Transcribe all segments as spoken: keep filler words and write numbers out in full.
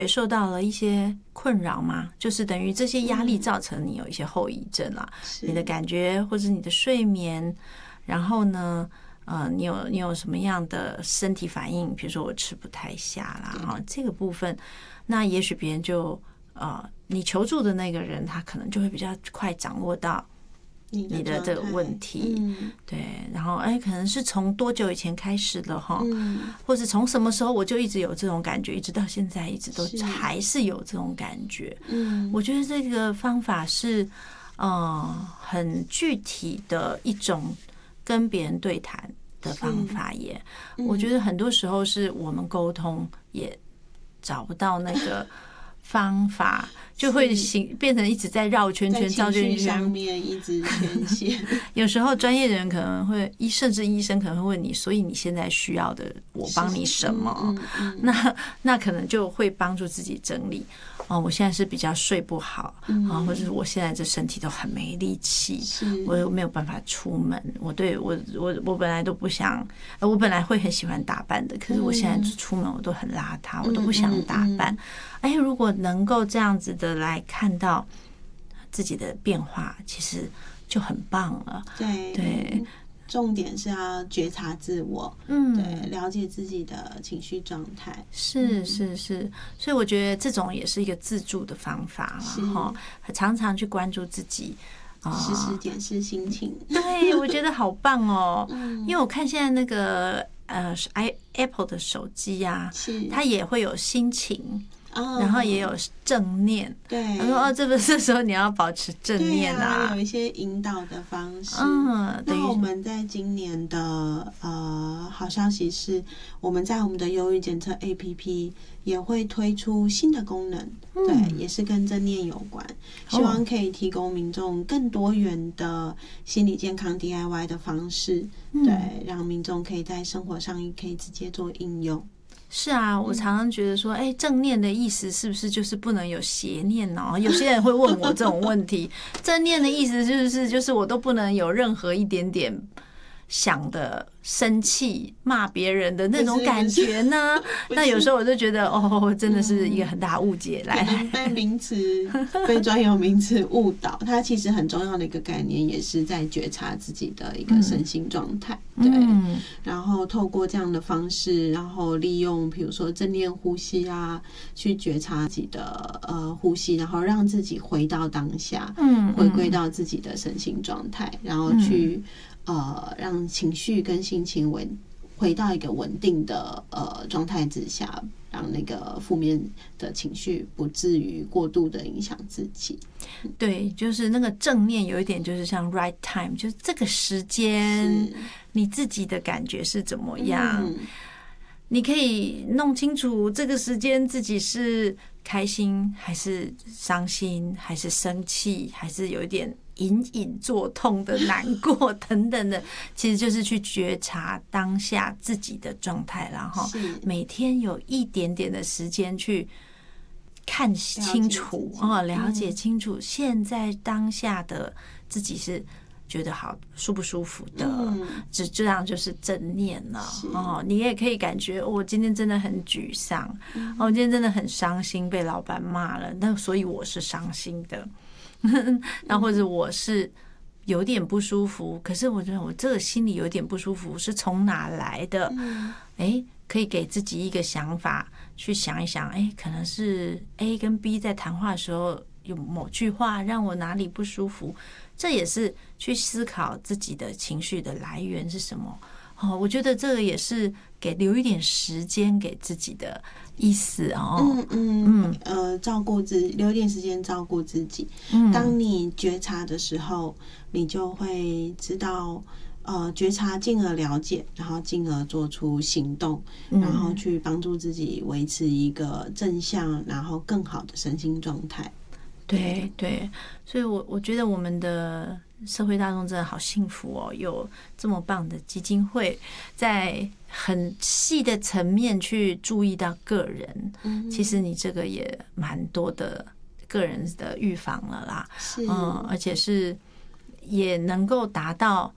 也受到了一些困扰吗？就是等于这些压力造成你有一些后遗症啦，嗯、你的感觉或者你的睡眠，然后呢，呃，你有你有什么样的身体反应？比如说我吃不太下啦，哈，这个部分，那也许别人就呃，你求助的那个人，他可能就会比较快掌握到你的这个问题，嗯、对，然后哎，可能是从多久以前开始的哈，嗯、或是从什么时候我就一直有这种感觉，一直到现在一直都还是有这种感觉。嗯，我觉得这个方法是呃很具体的一种跟别人对谈的方法耶。嗯、我觉得很多时候是我们沟通也找不到那个方法，就会形变成一直在绕圈圈，绕圈圈上面一直牵线。 有时候专业的人可能会，甚至医生可能会问你，所以你现在需要的，我帮你什么？嗯嗯、那那可能就会帮助自己整理。哦，我现在是比较睡不好啊，嗯、或者是我现在这身体都很没力气，我又没有办法出门。我对我我我本来都不想，我本来会很喜欢打扮的，可是我现在出门我都很邋遢，我都不想打扮。哎，如果能够这样子的来看到自己的变化，其实就很棒了。 对对， 重点是要觉察自我，嗯，对，了解自己的情绪状态。 是是是，所以我觉得这种也是一个自助的方法了哈，常常去关注自己。 时时检视心情， 对，我觉得好棒哦。嗯、因为我看现在那个呃，i Apple 的手机啊，它也会有心情。Oh, 然后也有正念， 对， 他说哦，这个这时候你要保持正念啊， 啊有一些引导的方式。嗯，那我们在今年的呃好消息是，我们在我们的忧郁检测 A P P 也会推出新的功能，嗯、对，也是跟正念有关，希望可以提供民众更多元的心理健康 D I Y 的方式，嗯、对，让民众可以在生活上也可以直接做应用。 是啊，我常常觉得说，哎，正念的意思是不是就是不能有邪念呢？有些人会问我这种问题，正念的意思是不是就是我都不能有任何一点点想的生气骂别人的那种感觉呢？那有时候我就觉得，哦，真的是一个很大误解。来， 可能被名词、被专有名词误导。它其实很重要的一个概念，也是在觉察自己的一个身心状态。嗯、对，嗯、然后透过这样的方式，然后利用比如说正念呼吸啊，去觉察自己的呃呼吸，然后让自己回到当下，嗯，回归到自己的身心状态，然后去。嗯呃，让情绪跟心情稳回到一个稳定的呃状态之下，让那个负面的情绪不至于过度的影响自己。 对，就是那个正念有一点就是像 right time， 就是这个时间你自己的感觉是怎么样，嗯、你可以弄清楚这个时间自己是开心还是伤心还是生气，还是有一点隐隐作痛的难过等等的，其实就是去觉察当下自己的状态，然后每天有一点点的时间去看清楚哦，了解清楚现在当下的自己是觉得好舒不舒服的，嗯、只这样就是正念了哦。你也可以感觉我、哦、今天真的很沮丧，嗯、哦，我今天真的很伤心，被老板骂了，那所以我是伤心的。然后或者我是有点不舒服，可是我觉得我这个心里有点不舒服是从哪来的？哎，可以给自己一个想法，去想一想，哎，可能是 A 跟 B 在谈话的时候有某句话让我哪里不舒服，这也是去思考自己的情绪的来源是什么。哦，我觉得这个也是给留一点时间给自己的意思哦。 嗯嗯嗯，呃，照顾自己，留一点时间照顾自己。嗯，当你觉察的时候，你就会知道，呃，觉察进而了解，然后进而做出行动，然后去帮助自己维持一个正向，然后更好的身心状态。 对对，所以我我觉得我们的社会大众真的好幸福哦，有这么棒的基金会，在很细的层面去注意到个人。嗯，其实你这个也蛮多的个人的预防了啦，是，嗯，而且是也能够达到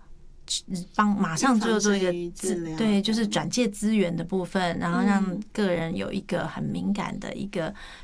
帮马上就做一个治疗， 对，就是转介资源的部分，然后让个人有一个很敏感的一个